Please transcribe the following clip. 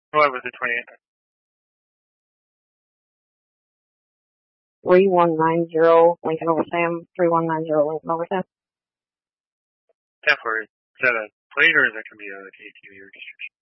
What was the 28th? 3190 Lincoln over Sam, 3190 Lincoln over Sam. Is that a plate or is that going to be like ATV restriction?